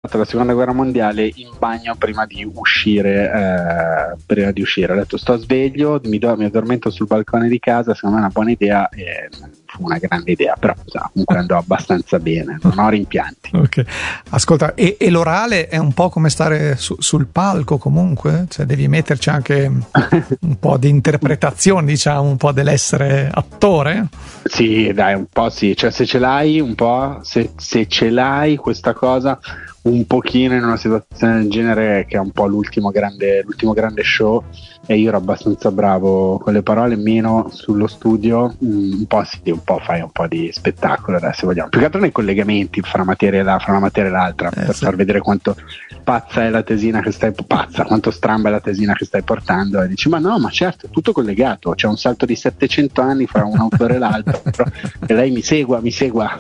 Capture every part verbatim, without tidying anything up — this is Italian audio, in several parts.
la seconda guerra mondiale in bagno prima di uscire eh, prima di uscire ho detto sto sveglio, mi, do, mi addormento sul balcone di casa, secondo me è una buona idea, e fu una grande idea, però so, comunque andò abbastanza bene, non ho rimpianti. Ok, ascolta, e, e l'orale è un po' come stare su, sul palco comunque, cioè devi metterci anche un po' di interpretazione, diciamo, un po' dell'essere attore? Sì, dai, un po' sì, cioè se ce l'hai un po', se, se ce l'hai questa cosa un pochino in una situazione del genere, che è un po' l'ultimo grande, l'ultimo grande show, e io ero abbastanza bravo con le parole, meno sullo studio, un po' sì, un po' fai un po' di spettacolo adesso, vogliamo, più che altro nei collegamenti fra, materia, fra una materia e l'altra, eh, per sì. far vedere quanto pazza è la tesina che stai, pazza, quanto stramba è la tesina che stai portando, e dici ma no, ma certo, è tutto collegato, c'è un salto di settecento anni fra un autore e l'altro, e lei mi segua, mi segua.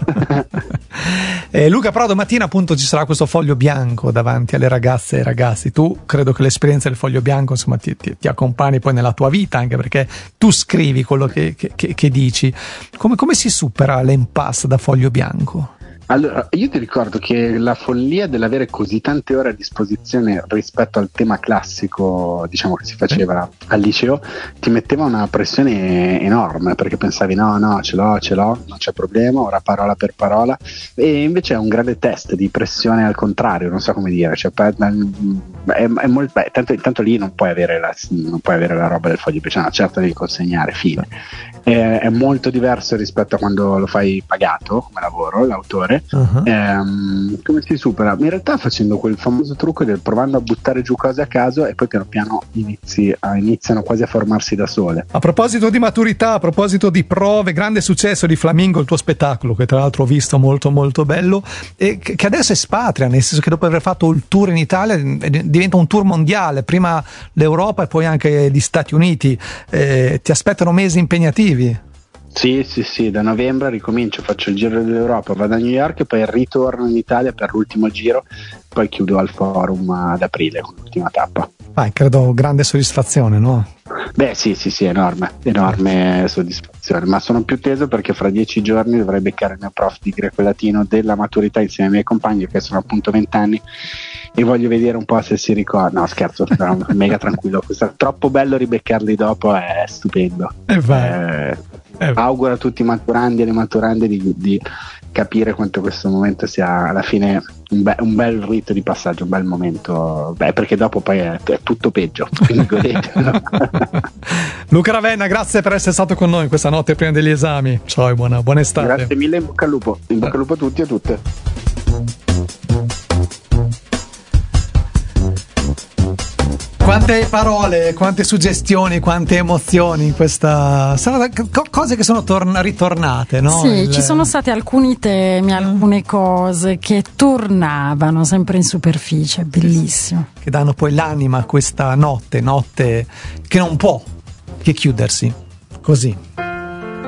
eh, Luca, però domattina appunto ci sarà questo foglio bianco davanti alle ragazze e ai ragazzi. Tu credo che l'esperienza del foglio bianco insomma ti, ti, ti accompagni poi nella tua vita, anche perché tu scrivi quello che, che, che dici. Come, come si supera l'impasse da foglio bianco? Allora, io ti ricordo che la follia dell'avere così tante ore a disposizione rispetto al tema classico, diciamo, che si faceva al liceo, ti metteva una pressione enorme, perché pensavi no, no, ce l'ho, ce l'ho, non c'è problema, ora parola per parola, e invece è un grande test di pressione al contrario, non so come dire, cioè, è, è molto, beh, tanto, tanto lì non puoi avere la, non puoi avere la roba del foglio, cioè, no, certo devi consegnare, fine. È, è molto diverso rispetto a quando lo fai pagato come lavoro, l'autore. Uh-huh. Ehm, come si supera? In realtà facendo quel famoso trucco del provando a buttare giù cose a caso, e poi piano piano inizi a, iniziano quasi a formarsi da sole. A proposito di maturità, a proposito di prove, grande successo di Flamingo, il tuo spettacolo, che tra l'altro ho visto, molto molto bello, e che adesso espatria, nel senso che dopo aver fatto il tour in Italia diventa un tour mondiale, prima l'Europa e poi anche gli Stati Uniti. Eh, ti aspettano mesi impegnativi? Sì, sì, sì, da novembre ricomincio, faccio il giro dell'Europa, vado a New York e poi ritorno in Italia per l'ultimo giro, poi chiudo al Forum ad aprile con l'ultima tappa. Ah, credo grande soddisfazione, no? Beh sì, sì, sì, enorme, enorme soddisfazione, ma sono più teso perché fra dieci giorni dovrei beccare il mio prof di greco e latino della maturità insieme ai miei compagni, che sono appunto vent'anni, e voglio vedere un po' se si ricorda. No, scherzo, sono mega tranquillo, questo è troppo bello, ribeccarli dopo è stupendo. E vai. Eh, eh. Auguro a tutti i maturandi e le maturande di, di capire quanto questo momento sia alla fine un, be- un bel rito di passaggio, un bel momento, beh, perché dopo poi è, è tutto peggio, quindi godetelo. Luca Ravenna, grazie per essere stato con noi questa notte prima degli esami. Ciao e buona, buona estate. Grazie mille, in bocca al lupo, in bocca al lupo a tutti e a tutte. Quante parole, quante suggestioni, quante emozioni in questa. Sono cose che sono torn- ritornate, no? Sì, Il... ci sono stati alcuni temi, alcune cose che tornavano sempre in superficie, bellissimo. Che danno poi l'anima a questa notte, notte che non può che chiudersi così.